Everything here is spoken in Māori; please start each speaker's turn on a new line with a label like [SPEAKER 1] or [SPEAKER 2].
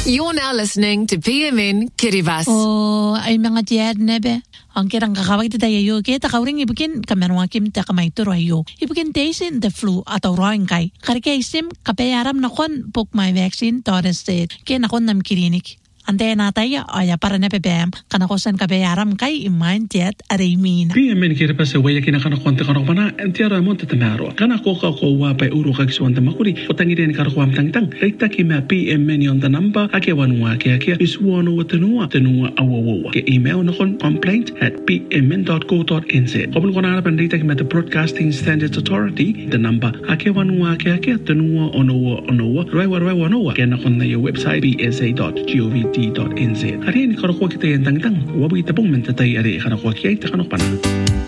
[SPEAKER 1] You're now listening to PMN Kiribati.
[SPEAKER 2] Ay mga tiyan nebe. Ang kirang kakawag ito tayo kita kauring ibukin kamerwakim ta kamay turayo. Ibukin taisin the flu atau roing kay. Karikaisim kapayaram na kon book my vaccine torrested. Kaya na kon nam kilinik. Ante natay aya para na pebem kanakosan kabayaram kay iman tiat aremin.
[SPEAKER 3] PMN Kiribati waya kinakanakonte kanokmana entiara monte tamaro. Kanako ko wa pa uro kagsuan tamakuri. Utangire ni karakwam tangtang. Reita kima PMN yon the number akewanwa ke is one over tenua awawa. Ke email nakon complaint@pmn.co.nz. Obon kona pan reita kima the Broadcasting Standards Authority the number akewanwa ke tenua onowa. Raiwa nowa. Ke nakon na your website bsa.gov.nz. Hari ni karakwa kita yang tangtang, wabu kita pong mentatay ari karakwa kita kanokpan.